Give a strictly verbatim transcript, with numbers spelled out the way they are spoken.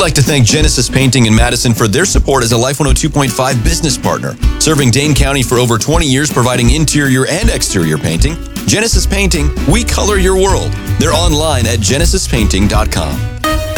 like to thank Genesis Painting in Madison for their support as a Life one oh two point five business partner. Serving Dane County for over twenty years, providing interior and exterior painting. Genesis Painting, we color your world. They're online at genesis painting dot com.